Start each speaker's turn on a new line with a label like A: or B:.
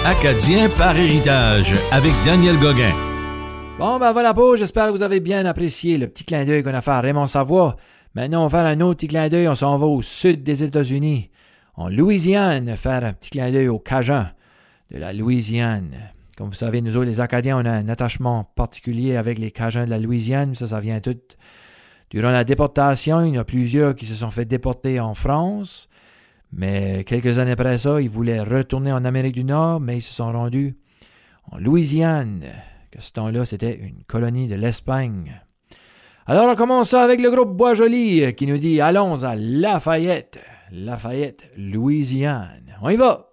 A: Acadien par héritage avec Daniel Gauguin.
B: Bon, ben voilà pour. J'espère que vous avez bien apprécié le petit clin d'œil qu'on a fait à Raymond Savoie. Maintenant, on va faire un autre petit clin d'œil. On s'en va au sud des États-Unis, en Louisiane, faire un petit clin d'œil aux Cajuns de la Louisiane. Comme vous savez, nous autres, les Acadiens, on a un attachement particulier avec les Cajuns de la Louisiane. Ça vient tout durant la déportation. Il y en a plusieurs qui se sont fait déporter en France. Mais quelques années après ça, ils voulaient retourner en Amérique du Nord, mais ils se sont rendus en Louisiane, que ce temps-là, c'était une colonie de l'Espagne. Alors, on commence ça avec le groupe Bois-Joli qui nous dit « Allons à Lafayette, Louisiane. » On y va!